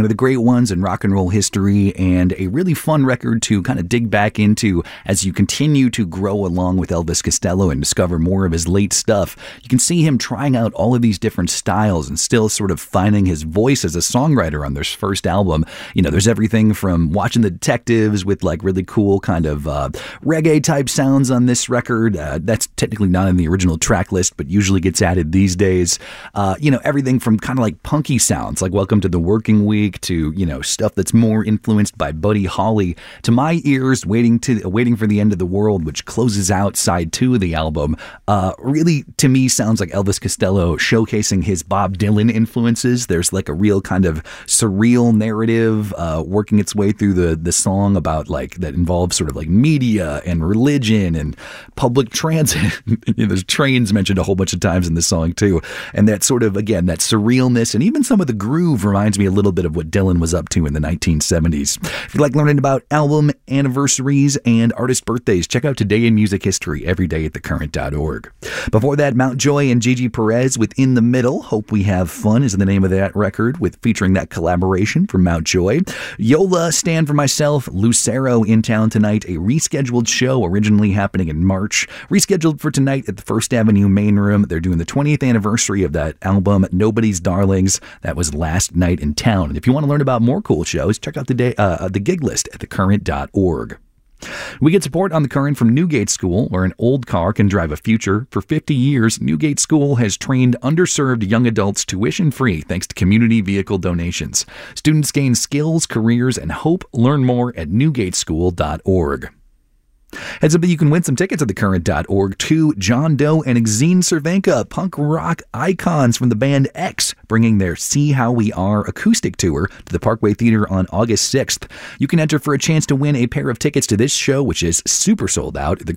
one of the great ones in rock and roll history, and a really fun record to kind of dig back into as you continue to grow along with Elvis Costello and discover more of his late stuff. You can see him trying out all of these different styles and still sort of finding his voice as a songwriter on this first album. There's everything from Watching the Detectives with like really cool kind of reggae type sounds on this record. That's technically not in the original track list, but usually gets added these days. Everything from kind of like punky sounds like Welcome to the Working Week to, stuff that's more influenced by Buddy Holly, to my ears, Waiting for the End of the World, which closes out side 2 of the album. Really, to me, sounds like Elvis Costello showcasing his Bob Dylan influences. There's like a real kind of surreal narrative working its way through the song about like that involves sort of like media and religion and public transit. There's trains mentioned a whole bunch of times in this song too. And that sort of, again, that surrealness and even some of the groove reminds me a little bit of what Dylan was up to in the 1970s. If you like learning about album anniversaries and artist birthdays, check out Today in Music History every day at thecurrent.org. Before that, Mount Joy and Gigi Perez with In the Middle. Hope We Have Fun is the name of that record, with featuring that collaboration from Mount Joy. Yola, Stand for Myself, Lucero in town tonight, a rescheduled show originally happening in March, rescheduled for tonight at the First Avenue Main Room. They're doing the 20th anniversary of that album, Nobody's Darlings. That was last night in town. And if you want to learn about more cool shows, check out the gig list at thecurrent.org. We get support on The Current from Newgate School, where an old car can drive a future. For 50 years, Newgate School has trained underserved young adults tuition-free thanks to community vehicle donations. Students gain skills, careers, and hope. Learn more at newgateschool.org. Heads up that you can win some tickets at thecurrent.org to John Doe and Exene Cervenka, punk rock icons from the band X, bringing their See How We Are acoustic tour to the Parkway Theater on August 6th. You can enter for a chance to win a pair of tickets to this show, which is super sold out at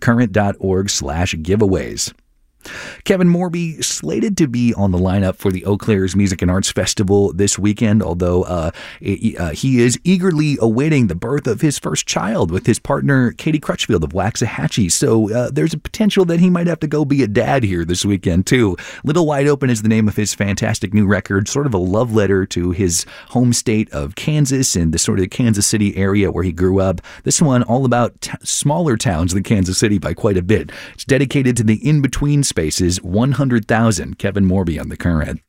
thecurrent.org/giveaways. Kevin Morby slated to be on the lineup for the Eau Claire's Music and Arts Festival this weekend, although he is eagerly awaiting the birth of his first child with his partner Katie Crutchfield of Waxahachie. So there's a potential that he might have to go be a dad here this weekend too. Little Wide Open is the name of his fantastic new record, sort of a love letter to his home state of Kansas and the sort of Kansas City area where he grew up. This one all about smaller towns than Kansas City by quite a bit. It's dedicated to the in-between spaces, 100,000. Kevin Morby on The Current.